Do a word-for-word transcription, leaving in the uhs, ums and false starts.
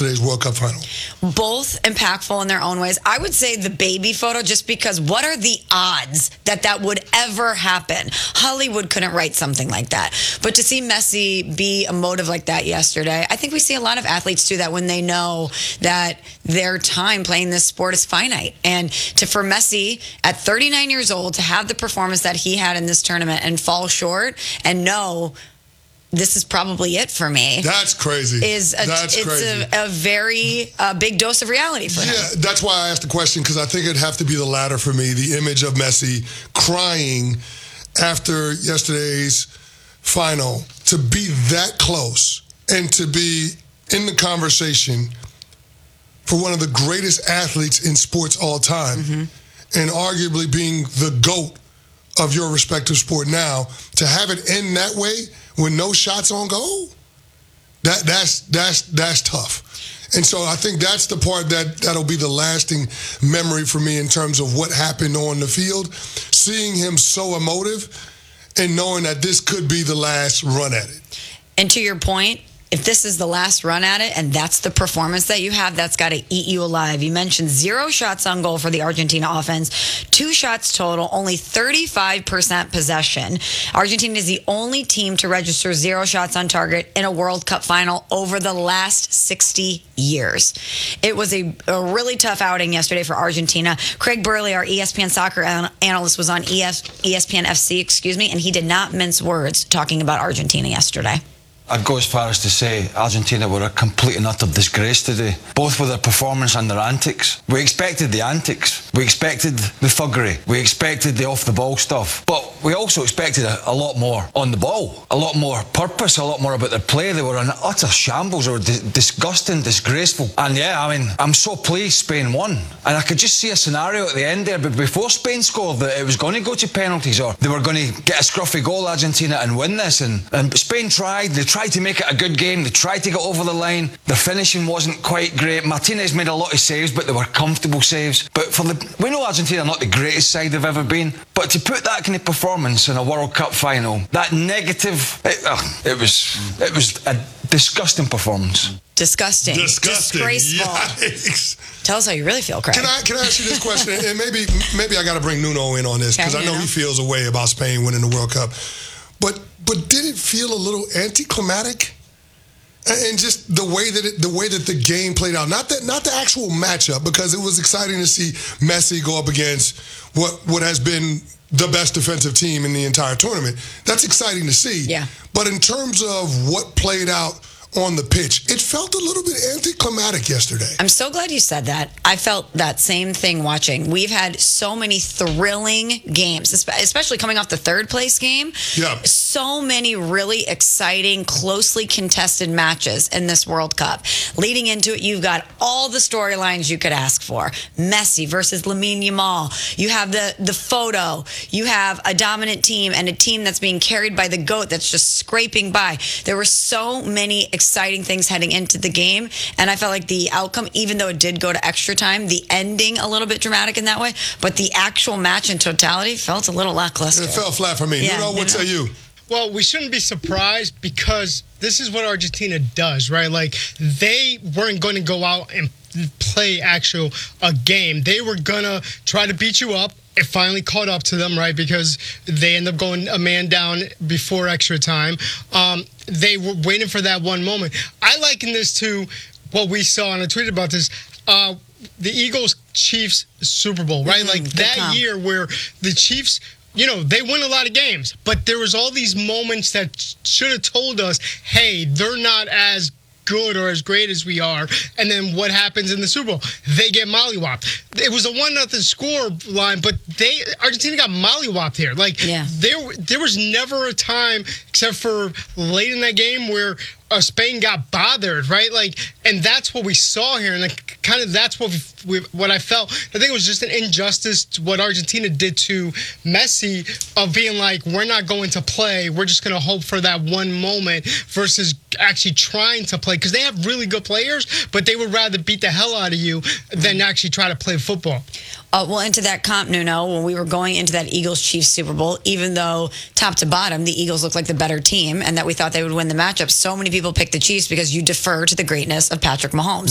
yesterday's World Cup final? Both impactful in their own ways. I would say the baby photo, just because what are the odds that that would ever happen? Hollywood couldn't write something like that. But to see Messi be emotive like that yesterday, I think we see a lot of athletes do that when they know that their time playing this sport is finite. And to for Messi at thirty-nine years old to have the performance that he had in this tournament and fall short and know this is probably it for me. That's crazy. Is a, that's it's crazy. A, a very uh, big dose of reality for him. Yeah, that's why I asked the question, because I think it'd have to be the latter for me. The image of Messi crying after yesterday's final, to be that close and to be in the conversation for one of the greatest athletes in sports all time, mm-hmm. and arguably being the GOAT of your respective sport now, to have it end that way with no shots on goal, that that's that's that's tough. And so I think that's the part that, that'll be the lasting memory for me in terms of what happened on the field, seeing him so emotive and knowing that this could be the last run at it. And to your point, if this is the last run at it and that's the performance that you have, that's got to eat you alive. You mentioned zero shots on goal for the Argentina offense, two shots total, only thirty-five percent possession. Argentina is the only team to register zero shots on target in a World Cup final over the last sixty years. It was a, a really tough outing yesterday for Argentina. Craig Burley, our E S P N soccer an- analyst, was on E S- E S P N F C, excuse me, and he did not mince words talking about Argentina yesterday. I'd go as far as to say Argentina were a complete and utter disgrace today, both with their performance and their antics. We expected the antics, we expected the thuggery, we expected the off-the-ball stuff, but we also expected a, a lot more on the ball, a lot more purpose, a lot more about their play. They were an utter shambles. They were di- disgusting, disgraceful. And yeah, I mean, I'm so pleased Spain won. And I could just see a scenario at the end there, but before Spain scored, that it was going to go to penalties, or they were going to get a scruffy goal, Argentina, and win this. And, and Spain tried, they tried to make it a good game. They tried to get over the line. The finishing wasn't quite great. Martinez made a lot of saves, but they were comfortable saves. But for the, we know Argentina are not the greatest side they've ever been, but to put that kind of performance in a World Cup final, that negative, it, uh, it was it was a disgusting performance. Disgusting. Disgusting. Disgraceful. Yikes. Tell us how you really feel, Craig. Can I can I ask you this question? And maybe maybe I got to bring Nuno in on this, because Okay, I know Nuno. he feels a way about Spain winning the World Cup. But but did it feel a little anticlimactic? And just the way that it, the way that the game played out, not that not the actual matchup, because it was exciting to see Messi go up against what what has been the best defensive team in the entire tournament. That's exciting to see. Yeah. But in terms of what played out on the pitch, it felt a little bit anticlimactic yesterday. I'm so glad you said that. I felt that same thing watching. We've had so many thrilling games, especially coming off the third place game. Yeah. So many really exciting, closely contested matches in this World Cup. Leading into it, you've got all the storylines you could ask for. Messi versus Lamine Yamal. You have the, the photo. You have a dominant team and a team that's being carried by the GOAT that's just scraping by. There were so many exciting things heading into the game, and I felt like the outcome, even though it did go to extra time, the ending a little bit dramatic in that way, but the actual match in totality felt a little lackluster. It fell flat for me. Yeah, Nuno, what Nuno. say you? Well, we shouldn't be surprised, because this is what Argentina does, right? Like, they weren't going to go out and play actual a game. They were going to try to beat you up. It finally caught up to them, right? Because they end up going a man down before extra time. Um, they were waiting for that one moment. I liken this to what we saw, and I tweeted about this, uh, the Eagles-Chiefs Super Bowl, right? Mm-hmm, like that come. year where the Chiefs, you know, they win a lot of games, but there was all these moments that should have told us, hey, they're not as good or as great as we are. And then what happens in the Super Bowl? They get mollywopped. It was a one nothing score line, but they Argentina got mollywopped here. Like, Yeah. there there was never a time, except for late in that game, where uh, Spain got bothered, right? Like, and that's what we saw here, and like, kind of that's what we, what I felt. I think it was just an injustice to what Argentina did to Messi, of being like, we're not going to play, we're just going to hope for that one moment, versus actually trying to play, because they have really good players, but they would rather beat the hell out of you than actually try to play football. Uh, well, into that comp, Nuno, when we were going into that Eagles-Chiefs Super Bowl, even though top to bottom, the Eagles looked like the better team and that we thought they would win the matchup, so many people picked the Chiefs because you defer to the greatness of Patrick Mahomes.